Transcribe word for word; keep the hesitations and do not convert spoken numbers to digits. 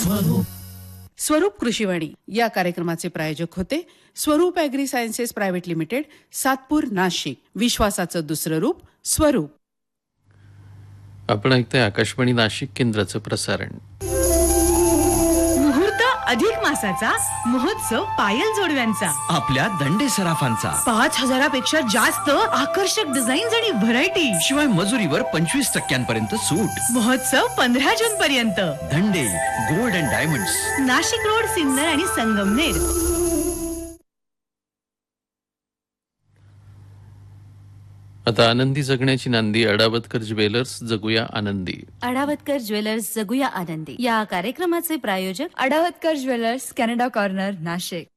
स्वरूप कृषीवाणी या कार्यक्रमाचे प्रायोजक होते स्वरूप agree sciences private limited, Satpur, Nashik. विश्वासाचं दुसरं रूप स्वरूप. आपण ऐकताय आकाशवाणी नाशिक केंद्राचं प्रसारण. मुहूर्त अधिक मासाचा महोत्सव पायल जोडव्यांचा, आपल्या दंडे सराफांचा, पाच हजारापेक्षा जास्त आकर्षक डिझाईन्स आणि व्हरायटी, शिवाय मजुरीवर पंचवीस टक्क्यांपर्यंत सूट. महोत्सव पंधरा जून पर्यंत. दंडे gold and diamonds, Nashik road, Sinnar आणि संगमनेर. आता आनंदी जगण्याची नांदी. अडावतकर ज्वेलर्स, जगूया आनंदी. अडावतकर ज्वेलर्स, जगूया आनंदी या कार्यक्रमाचे प्रायोजक अडावतकर ज्वेलर्स, कॅनडा कॉर्नर, नाशिक.